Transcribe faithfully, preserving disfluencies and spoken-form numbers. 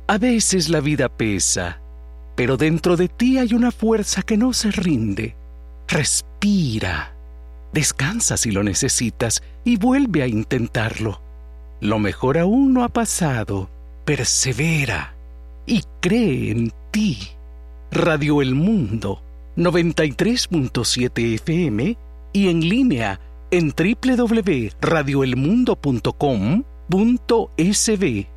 A veces la vida pesa, pero dentro de ti hay una fuerza que no se rinde. Respira, descansa si lo necesitas y vuelve a intentarlo. Lo mejor aún no ha pasado. Persevera y cree en ti. Radio El Mundo, noventa y tres punto siete F M y en línea en doble u doble u doble u punto radio el mundo punto com punto es be.